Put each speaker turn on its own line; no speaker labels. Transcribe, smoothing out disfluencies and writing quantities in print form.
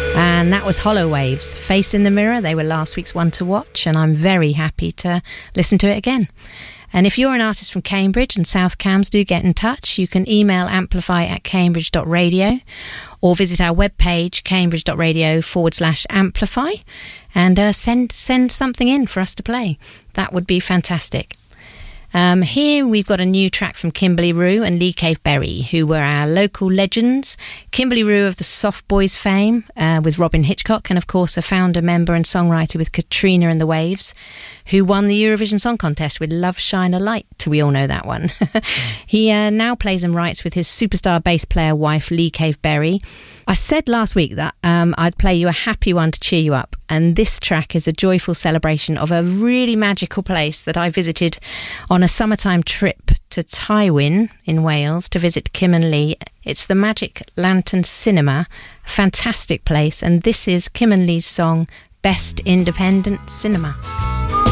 And that was Hollow Waves, Face in the Mirror. They were last week's one to watch, and I'm very happy to listen to it again. And if you're an artist from Cambridge and South Cambs, do get in touch. You can email amplify@cambridge.radio or visit our webpage, cambridge.radio/amplify, and send something in for us to play. That would be fantastic. Here we've got a new track from Kimberly Rue and Lee Cave Berry, who were our local legends. Kimberly Rue of the Soft Boys fame with Robin Hitchcock, and of course a founder, member and songwriter with Katrina and the Waves, who won the Eurovision Song Contest with Love Shine a Light. We all know that one. He now plays and writes with his superstar bass player wife Lee Cave Berry. I said last week that I'd play you a happy one to cheer you up, and this track is a joyful celebration of a really magical place that I visited on a summertime trip to Tywyn in Wales to visit Kim and Lee. It's the Magic Lantern Cinema, a fantastic place, and this is Kim and Lee's song Best Independent Cinema.